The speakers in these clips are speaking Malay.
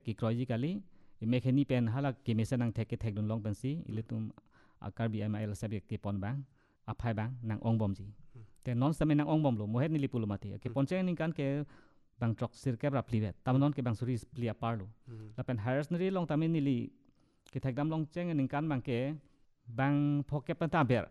ki kroji kali mekheni pen hala ki mesen nang thek ke thek dun long pen si ilitum karbi MIL subject ki pon bang aphai bang nang ong bom ji te non same nang ong bom lo mohet ni lipulu mati ke ponche ning kan ke bang trok sir ke rap livet tam non ke bang suri plia parlo la pen hires ni long tamin ni li ki thek dam long cheng ning kan bang ke bang phoke pen ta ber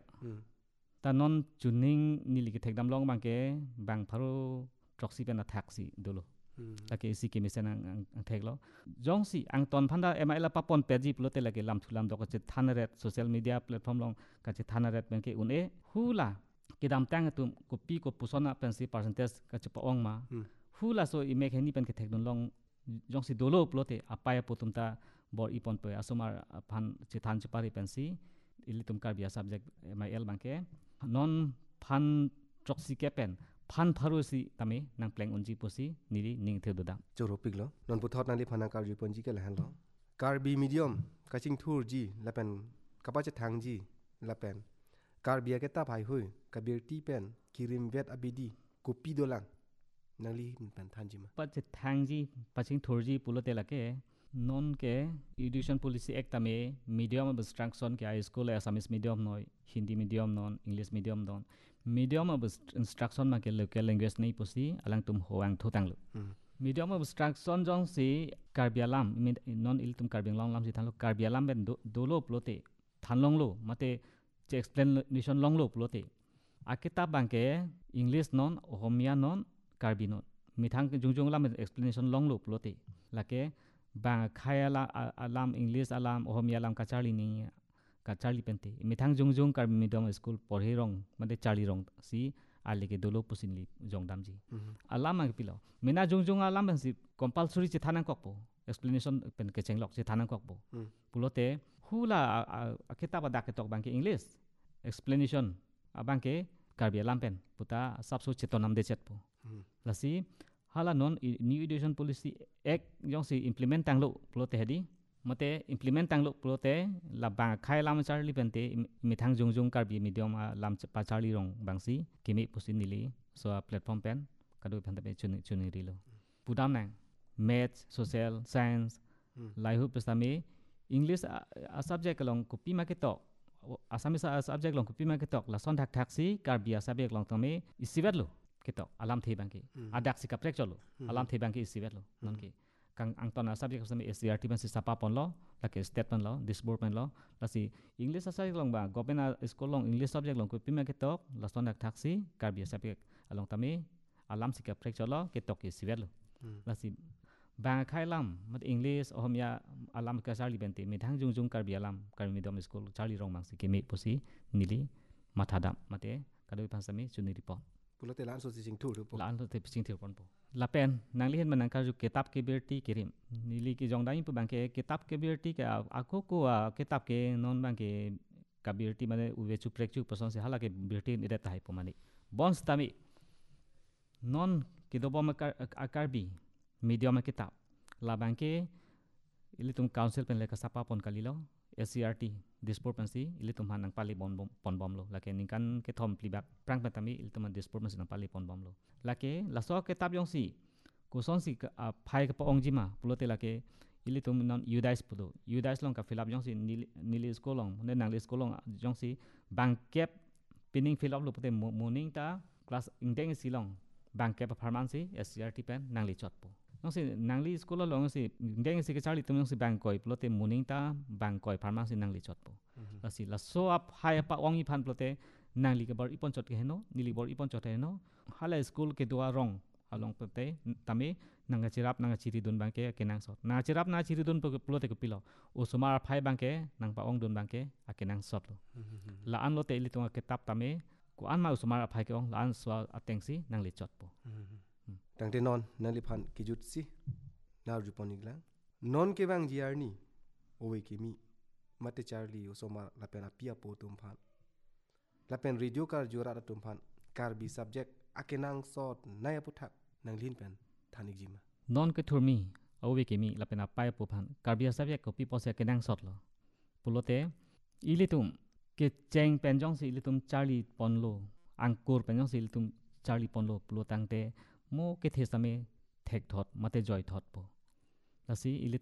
ta non chuning ni li ki thek dam long bang ke bang pharu trok si pen attack si dolo laki isi ki misen ang thek lo jong si ang ton phanda MIL pa pon peji plote laki lam thulam dok che thanaret social media platform long ka che thanaret ben ke une hula kidam tang tum kopi ko pusona pen si percentage ka che paong ma hula so i make ni pen ke thek don long jong si dolo plote apaya putumta bor ipon pe asomar phan che than che pari pen si ilitum kar bia subject MIL bangke non phan troksi ke pen phan pharusi tame nang pleng unji posi niri ning thedoda choropik lo non puthot nang li phana kar ji ponji ke lahan lo kar bi medium kaching thur ji lapen kapache thang ji lapen kar bia ke ta phai hui kabir ti pen kirim vet abidi kopi dolang nang li pen than ji ma pa che thang ji paching thur ji pulote lake non ke education policy act tame medium of instruction ke high school assamese medium noi hindi medium non english medium non medium of instruction ma ke local language nei posi alang tum hoang thotang lo medium of instruction jong si karbialam non il tum karbiang long lam si than lo karbialam ben dolo plote than long lo mate che explanation long lo plote akita bangke english non ohomia non karbi non mithang jungjung lam explanation long lo plote lake bang khayala alam english alam ohomia alam kachali ni kachali pente mithang jungjung kar medium school porhe rong mate chali rong si ali ke dolo pusinli jongdam ji alam ang pilo mina jungjung alam si compulsory che thanang kokpo explanation pen ke chenglok che thanang kokpo pulote hula akita ba dak tok bangke english explanation abangke karbi alam pen puta sabso chetonam de chetpo lasi hala non new education policy act jong si implement tanglo plote hedi mate implement tanglo plote la bang khai lam charli pente mithang jungjung karbi medium lam pa charli rong bangsi kimi pusinili so platform pen kadu phanda pe chuni rilo pudam nang maths social science laihu pesami english a subject along kopi maketok assamese subject long kopi maketok la son thak si karbi subject long tame isivetlo ketok alam the bangki adak si kaprek cholo alam the bangki isivetlo nonki kang angton subject sama SCRT ban si sapa pon lo lake statement lo disbursement lo la si english subject long ba government school long english subject long kopi maketok la son thak si karbi subject along tame alam si kaprek cholo ketok isivetlo la si bang khai lam mat english ohomia alam ka charli bente mithang jungjung karbi alam karbi medium school charli rong mang si kemi posi nili mathadam mate kadoi phasami chuni report pulote lan so sing thur po lan so te sing thur pon po lapen nangli hen manang ka ju kitab ke berti kirim nili ki jongdai pu bangke kitab ke berti ka ako ko kitab ke non bangke ka berti mane uwe chu prek chu person se hala ke berti ni deta hai po mani bons tami non kidobom akarbi medium kitab la bangke ilitum council pen leka sapa pon kalilo SCRT dispropansi ilitum hanang pali pon bom lo lake ningkan ke thom plibak prang patami ilitum dispropansi nang pali pon bom lo lake laso kitab yong si kuson si phai ka paong jima pulote lake ilitum non udais pulo udais long ka fill up yong si nili school long ne nangli school long yong si bangkep pinning fill up lo pute morning ta class indeng silong bangkep performance SCRT pen nangli chot po nong si nangli school lo nong si deng si ke charli tum nong si bang koi plote muning ta bang koi pharmacy nangli chot po la si la so up hai pa ong i phan plote nangli ke bor ipon chot ke heno nili bor ipon chot heno hala school ke dua rong halong plote tame nanga chirap nanga chiri dun bang ke kenang sot na chirap na chiri dun plote ke pilo o sumar phai bang ke nang pa ong dun bang ke akenang sot lo la an lote ili tung ke tap tame ko an ma sumar phai ke ong la an swa ateng si nangli chot po tangte non nali phan kijut si na ruponik lang non ke bang jiarni owe kimi mate charli osoma lapena pia po tum phan lapen radio kar jura tum phan kar bi subject akenang sot naya puthak nang lin pen thanik jima non ke thurmi owe kimi lapena pai po phan kar bi subject ko pi pose akenang sot lo pulote ilitum ke cheng penjong si ilitum charli ponlo angkur penjong si ilitum charli ponlo pulotangte mo ke thesame thek thot mate joy thot po lasi ilit